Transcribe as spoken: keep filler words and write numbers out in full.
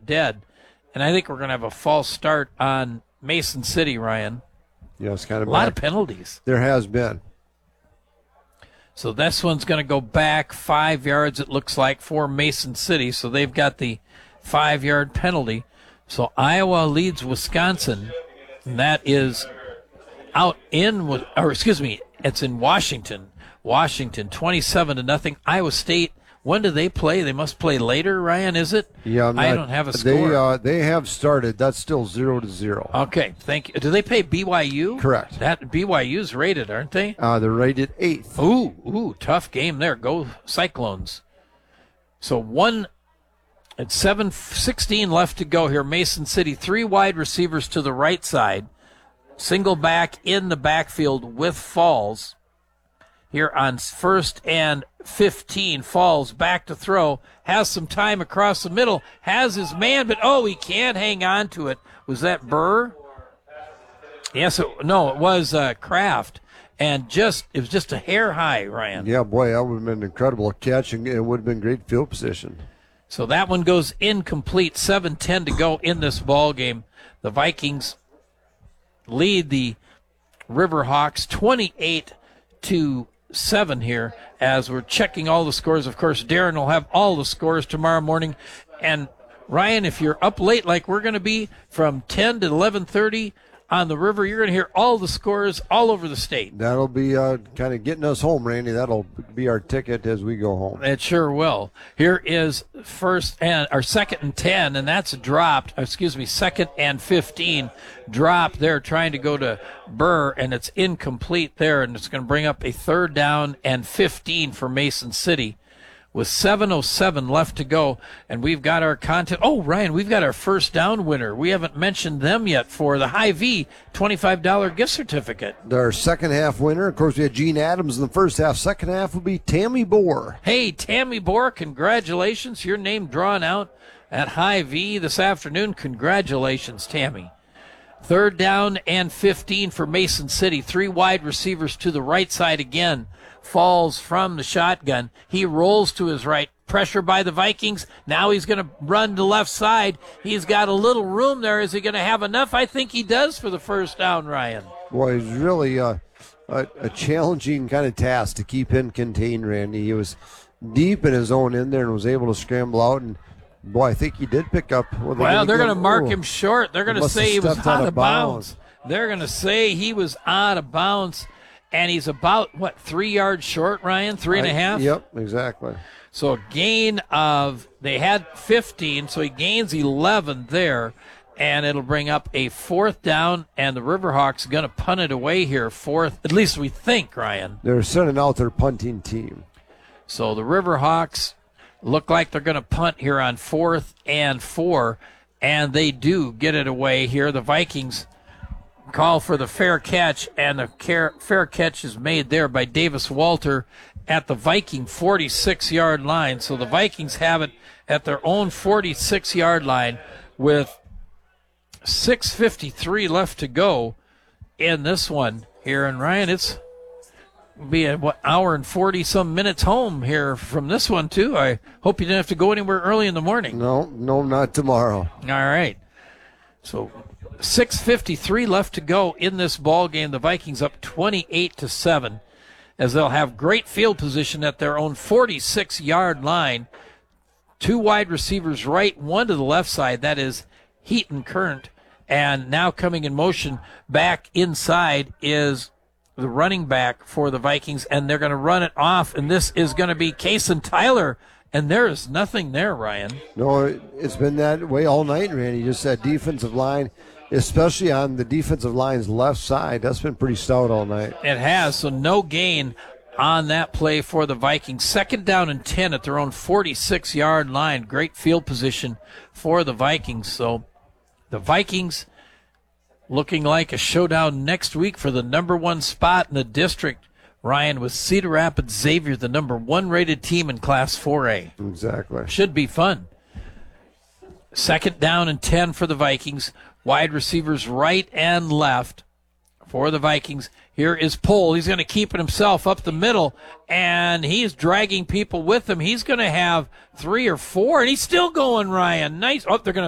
dead. And I think we're going to have a false start on Mason City, Ryan. Yeah, it's kind of a lot back. of penalties. There has been. So this one's going to go back five yards, it looks like, for Mason City. So they've got the five-yard penalty. So Iowa leads Wisconsin, and that is out in, or excuse me, it's in Washington. Washington, twenty-seven to nothing. Iowa State, when do they play? They must play later, Ryan, is it? Yeah, I'm I not, don't have a score. They, uh, they have started. That's still zero to zero. Okay, thank you. Do they play B Y U? Correct. That B Y U's rated, aren't they? Uh, they're rated eighth. Ooh, ooh, tough game there. Go Cyclones. So one, it's seven sixteen left to go here. Mason City, three wide receivers to the right side. Single back in the backfield with Falls. Here on first and fifteen, Falls back to throw, has some time across the middle, has his man, but oh, he can't hang on to it. Was that Burr? Yes, it, no, it was uh, Kraft, and just it was just a hair high, Ryan. Yeah, boy, that would have been an incredible catch, and it would have been great field position. So that one goes incomplete. seven ten to go in this ball game. The Vikings lead the Riverhawks twenty-eight to seven here as we're checking all the scores. Of course, Darren will have all the scores tomorrow morning. And Ryan, if you're up late like we're going to be from ten to eleven thirty on the river, you're going to hear all the scores all over the state. That'll be uh, kind of getting us home, Randy. That'll be our ticket as we go home. It sure will. Here is first and our second and ten, and that's dropped. Excuse me, second and fifteen drop there, trying to go to Burr, and it's incomplete there, and it's going to bring up a third down and fifteen for Mason City. With seven oh seven left to go, and we've got our content. Oh, Ryan, we've got our first down winner. We haven't mentioned them yet for the Hy-Vee twenty-five dollars gift certificate. Our second half winner, of course, we had Gene Adams in the first half. Second half will be Tammy Bohr. Hey, Tammy Bohr, congratulations. Your name drawn out at Hy-Vee this afternoon. Congratulations, Tammy. Third down and fifteen for Mason City. Three wide receivers to the right side again. Falls from the shotgun. He rolls to his right. Pressure by the Vikings. Now he's going to run to left side. He's got a little room there. Is he going to have enough? I think he does for the first down, Ryan. Boy, it's really uh, a, a challenging kind of task to keep him contained, Randy. He was deep in his own end there and was able to scramble out. And, boy, I think he did pick up. Well, well they're going to mark him short. They're going to say he was out, out of bounds. bounds. They're going to say he was out of bounds. And he's about, what, three yards short, Ryan? Three and a half? Yep, exactly. So a gain of, they had fifteen, so he gains eleven there. And it'll bring up a fourth down, and the Riverhawks going to punt it away here. Fourth, at least we think, Ryan. They're sending out their punting team. So the Riverhawks look like they're going to punt here on fourth and four. And they do get it away here. The Vikings call for the fair catch, and the care, fair catch is made there by Davis Walter at the Viking forty-six-yard line. So the Vikings have it at their own forty-six-yard line with six fifty-three left to go in this one here. And Ryan, it's be a what hour and forty-some minutes home here from this one, too. I hope you didn't have to go anywhere early in the morning. No, no, not tomorrow. All right. So six fifty-three left to go in this ball game. The Vikings up twenty-eight to seven, as they'll have great field position at their own forty-six-yard line. Two wide receivers right, one to the left side. That is Heaton Current. And now coming in motion back inside is the running back for the Vikings, and they're going to run it off, and this is going to be Kason Tyler. And there is nothing there, Ryan. No, it's been that way all night, Randy. Just that defensive line, especially on the defensive line's left side, that's been pretty stout all night. It has, so no gain on that play for the Vikings. Second down and ten at their own forty-six-yard line. Great field position for the Vikings. So the Vikings looking like a showdown next week for the number one spot in the district. Ryan, with Cedar Rapids Xavier, the number one rated team in Class four A. Exactly. Should be fun. Second down and ten for the Vikings. Wide receivers right and left for the Vikings. Here is Pohl. He's going to keep it himself up the middle, and he's dragging people with him. He's going to have three or four, and he's still going, Ryan. Nice. Oh, they're going to